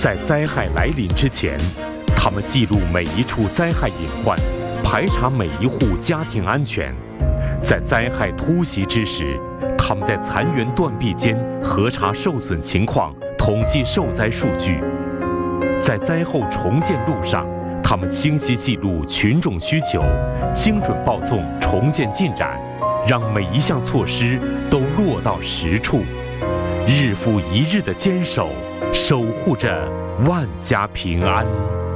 在灾害来临之前，他们记录每一处灾害隐患，排查每一户家庭安全。在灾害突袭之时，他们在残垣断壁间核查受损情况，统计受灾数据。在灾后重建路上，他们清晰记录群众需求，精准报送重建进展，让每一项措施都落到实处。日复一日的坚守，守护着万家平安。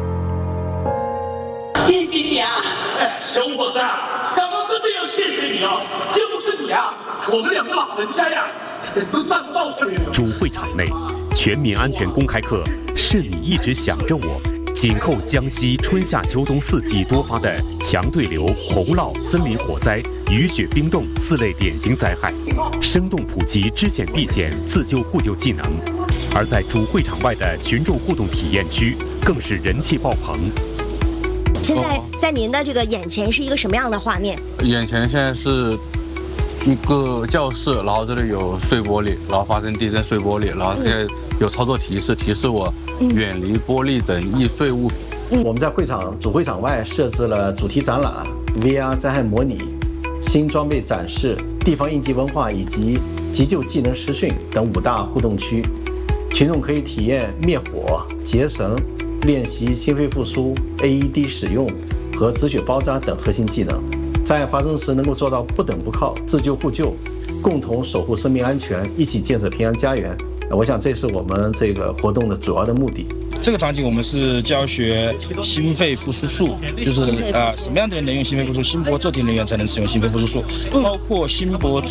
谢谢你啊！ 哎，小伙子，刚刚真的要谢谢你啊！要不是你啊，我们两个老人家呀，都站不到这里了。 主会场内，全民安全公开课是你一直想着我。紧扣江西春夏秋冬4季多发的强对流、洪涝、森林火灾、雨雪冰冻4类典型灾害，生动普及知险避险、自救互救技能。而在主会场外的群众互动体验区，更是人气爆棚。 现在在您的这个眼前是一个什么样的画面？ 眼前现在是一个教室，然后这里有碎玻璃，然后发生地震碎玻璃，然后现在有操作提示我远离玻璃等易碎物品。 我们在主会场外设置了主题展览、VR 灾害模拟、新装备展示、地方应急文化以及急救技能实训等5大互动区，群众可以体验灭火、结绳、练习心肺复苏、AED 使用和止血包扎等核心技能。灾害发生时能够做到不等不靠、自救互救，共同守护生命安全，一起建设平安家园。我想这是我们这个活动的主要的目的。 这个场景我们是教学心肺复苏术，就是什么样的人能用心肺复苏？心搏骤停人员才能使用心肺复苏术，包括心搏